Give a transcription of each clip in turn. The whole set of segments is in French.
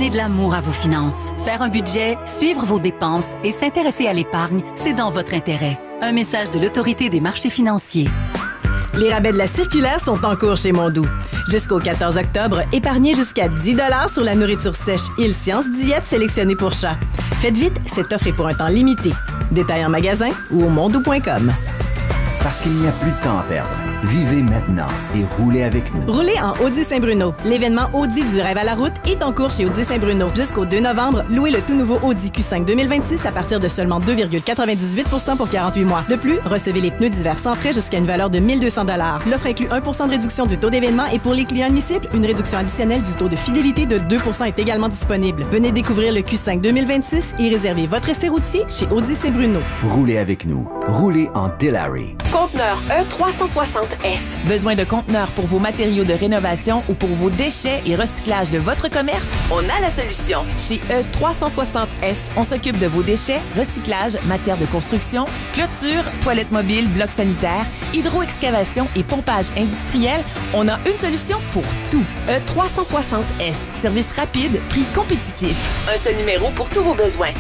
Donnez de l'amour à vos finances. Faire un budget, suivre vos dépenses et s'intéresser à l'épargne, c'est dans votre intérêt. Un message de l'Autorité des marchés financiers. Les rabais de la circulaire sont en cours chez Mondou. Jusqu'au 14 octobre, épargnez jusqu'à 10 $ sur la nourriture sèche Île Science Diète sélectionnée pour chat. Faites vite, cette offre est pour un temps limité. Détail en magasin ou au mondou.com. Parce qu'il n'y a plus de temps à perdre. Vivez maintenant et roulez avec nous. Roulez en Audi Saint-Bruno. L'événement Audi du rêve à la route est en cours chez Audi Saint-Bruno. Jusqu'au 2 novembre, louez le tout nouveau Audi Q5 2026 à partir de seulement 2,98 % pour 48 mois. De plus, recevez les pneus d'hiver sans frais jusqu'à une valeur de 1 200 $. L'offre inclut 1 % de réduction du taux d'événement et pour les clients admissibles, une réduction additionnelle du taux de fidélité de 2 % est également disponible. Venez découvrir le Q5 2026 et réservez votre essai routier chez Audi Saint-Bruno. Roulez avec nous. Roulez en Dilawri. Conteneur E360S. Besoin de conteneurs pour vos matériaux de rénovation ou pour vos déchets et recyclage de votre commerce? On a la solution. Chez E360S, on s'occupe de vos déchets, recyclage, matières de construction, clôture, toilettes mobiles, blocs sanitaires, hydroexcavation et pompage industriel. On a une solution pour tout. E360S. Service rapide, prix compétitif. Un seul numéro pour tous vos besoins.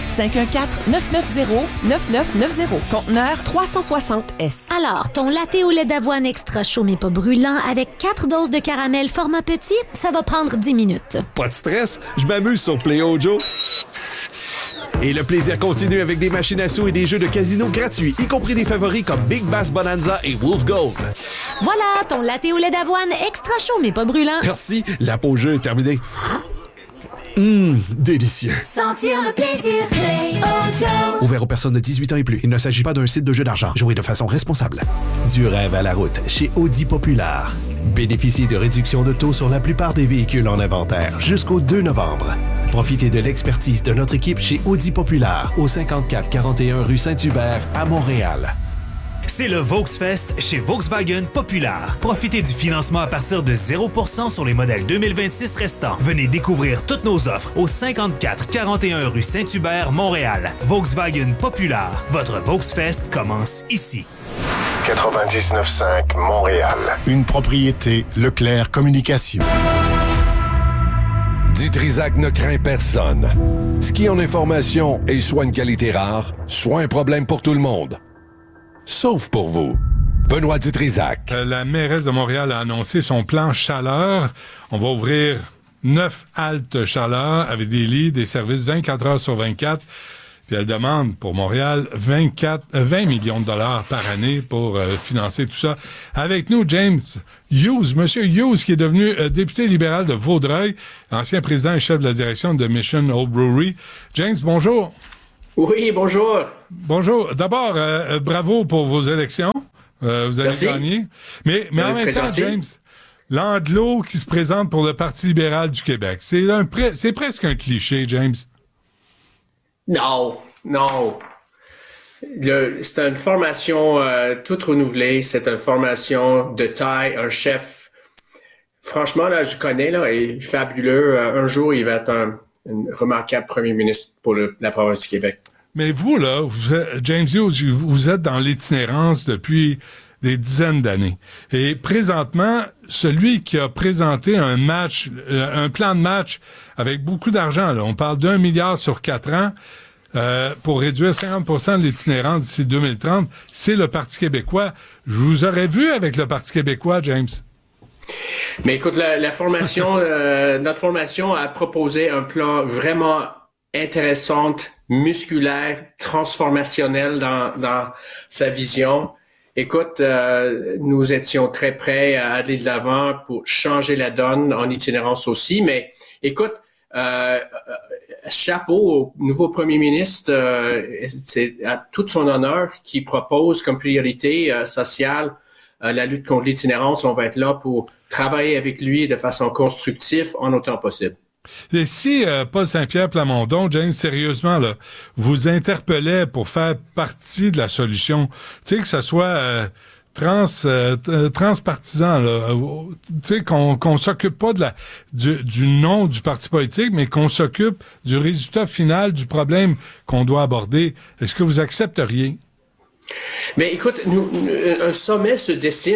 514-990-9990. Conteneur 360S. Alors, ton latte au lait d'avoine extra chaud mais pas brûlant avec 4 doses de caramel format petit, ça va prendre 10 minutes. Pas de stress, je m'amuse sur Play Joe. Et le plaisir continue avec des machines à sous et des jeux de casino gratuits, y compris des favoris comme Big Bass Bonanza et Wolf Gold. Voilà, ton latte au lait d'avoine extra chaud mais pas brûlant. Merci, la pause jeu est terminée. Délicieux. Sentir le plaisir, Play Joe. Ouvert aux personnes de 18 ans et plus. Il ne s'agit pas d'un site de jeu d'argent. Jouez de façon responsable. Du rêve à la route chez Audi Populaire. Bénéficiez de réductions de taux sur la plupart des véhicules en inventaire jusqu'au 2 novembre. Profitez de l'expertise de notre équipe chez Audi Populaire au 5441 rue Saint-Hubert à Montréal. C'est le Volksfest chez Volkswagen Populaire. Profitez du financement à partir de 0% sur les modèles 2026 restants. Venez découvrir toutes nos offres au 5441 rue Saint-Hubert, Montréal. Volkswagen Populaire. Votre Volksfest commence ici. 99.5 Montréal. Une propriété Leclerc Communication. Dutrisac ne craint personne. Ski en information est soit une qualité rare, soit un problème pour tout le monde. Sauf pour vous. Benoît Dutrisac. La mairesse de Montréal a annoncé son plan chaleur. On va ouvrir 9 haltes chaleur avec des lits, des services 24 heures sur 24. Puis elle demande pour Montréal 20 millions de dollars par année pour financer tout ça. Avec nous, James Hughes, Monsieur Hughes, qui est devenu député libéral de Vaudreuil, ancien président et chef de la direction de Mission Old Brewery. James, bonjour. Oui, bonjour. Bonjour. D'abord, bravo pour vos élections. Vous avez gagné. Mais en même temps, gentil. James, Landleau qui se présente pour le Parti libéral du Québec, c'est presque un cliché, James. Non. C'est une formation toute renouvelée. C'est une formation de taille, un chef. Franchement, là, je connais, là, il est fabuleux. Un jour, il va être un remarquable premier ministre pour la province du Québec. Mais vous, là, James Hughes, vous êtes dans l'itinérance depuis des dizaines d'années. Et présentement, celui qui a présenté un plan de match avec beaucoup d'argent, là, on parle d'1 milliard sur 4 ans, pour réduire 50% de l'itinérance d'ici 2030, c'est le Parti québécois. Je vous aurais vu avec le Parti québécois, James. Mais écoute, la formation, notre formation a proposé un plan vraiment intéressant, musculaire, transformationnel dans sa vision. Écoute, nous étions très prêts à aller de l'avant pour changer la donne en itinérance aussi. Mais écoute, chapeau au nouveau premier ministre, c'est à tout son honneur qui propose comme priorité sociale la lutte contre l'itinérance. On va être là pour travailler avec lui de façon constructive en autant possible. Et si Paul Saint-Pierre Plamondon, James, sérieusement, là, vous interpellait pour faire partie de la solution, tu sais, que ça soit transpartisan, là, tu sais, qu'on s'occupe pas du nom du parti politique, mais qu'on s'occupe du résultat final du problème qu'on doit aborder, est-ce que vous accepteriez? Mais écoute, un sommet se dessine.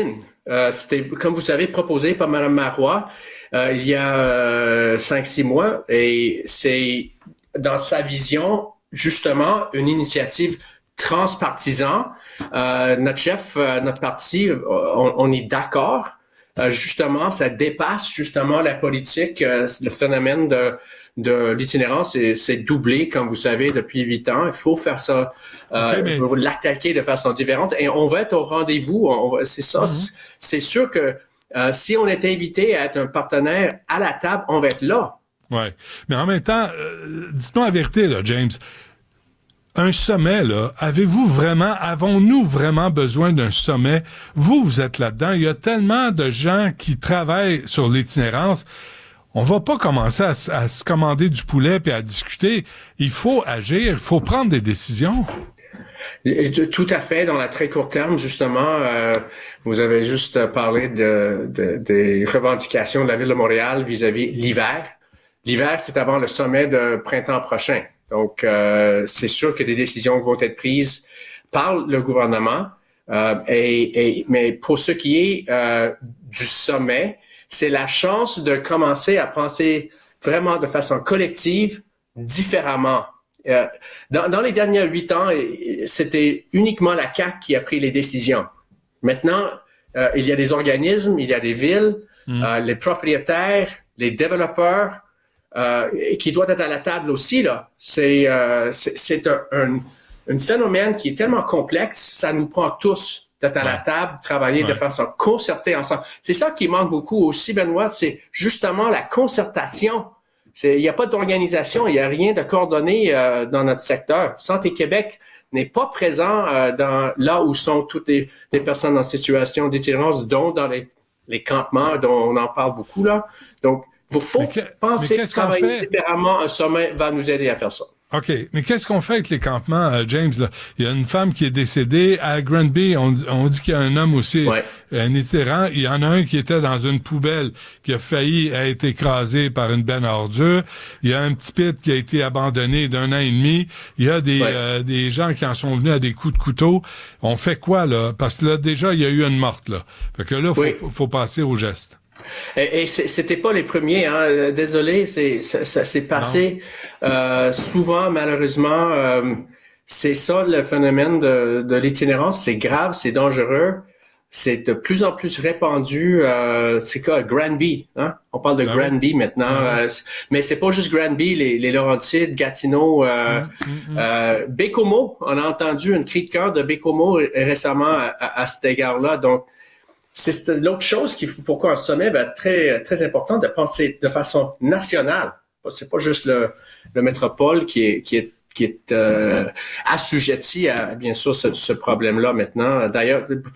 C'était, comme vous savez, proposé par Mme Marois il y a 5-6 mois, et c'est dans sa vision justement une initiative transpartisan. Notre chef, notre parti, on est d'accord. Justement, ça dépasse justement la politique. Le phénomène de l'itinérance c'est doublé, comme vous savez, depuis 8 ans. Il faut faire ça, pour l'attaquer de façon différente. Et on va être au rendez-vous. C'est ça. C'est sûr que si on était invité à être un partenaire à la table, on va être là. Ouais. Mais en même temps, dites-nous la vérité, là, James. Un sommet, là, avons-nous vraiment besoin d'un sommet? Vous êtes là-dedans. Il y a tellement de gens qui travaillent sur l'itinérance. On va pas commencer à se commander du poulet puis à discuter. Il faut agir, il faut prendre des décisions. Tout à fait. Dans la très court terme, justement, vous avez juste parlé des revendications de la Ville de Montréal vis-à-vis l'hiver. L'hiver, c'est avant le sommet de printemps prochain. Donc, c'est sûr que des décisions vont être prises par le gouvernement. Mais pour ce qui est du sommet, c'est la chance de commencer à penser vraiment de façon collective, différemment. Dans les derniers 8 ans, c'était uniquement la CAQ qui a pris les décisions. Maintenant, il y a des organismes, il y a des villes, les propriétaires, les développeurs, qui doivent être à la table aussi, là. C'est un phénomène qui est tellement complexe, ça nous prend tous d'être à la table, travailler de façon concertée ensemble. C'est ça qui manque beaucoup aussi, Benoît, c'est justement la concertation. Il n'y a pas d'organisation, il n'y a rien de coordonné dans notre secteur. Santé Québec n'est pas présent là où sont toutes les personnes en situation d'itinérance, dont dans les campements dont on en parle beaucoup, là. Donc, il faut penser que travailler différemment. Un sommet va nous aider à faire ça. OK. Mais qu'est-ce qu'on fait avec les campements, James? Là? Il y a une femme qui est décédée. À Granby, on dit qu'il y a un homme aussi, un itinérant. Il y en a un qui était dans une poubelle, qui a failli être écrasé par une benne à ordures. Il y a un petit pit qui a été abandonné d'1 an et demi. Il y a des gens qui en sont venus à des coups de couteau. On fait quoi, là? Parce que là, déjà, il y a eu une morte, là. Fait que là, faut passer au geste. Et c'était pas les premiers, hein. Désolé, ça s'est passé souvent, malheureusement. C'est ça le phénomène de l'itinérance. C'est grave, c'est dangereux. C'est de plus en plus répandu. C'est quoi, Granby, hein? On parle de Granby maintenant. Mais c'est pas juste Granby, les Laurentides, Gatineau, Baie-Comeau. On a entendu un cri de cœur de Baie-Comeau récemment à cet égard-là. Donc, c'est l'autre chose pourquoi un sommet va être très, très important de penser de façon nationale. C'est pas juste le métropole qui est assujetti à, bien sûr, ce problème-là maintenant. D'ailleurs,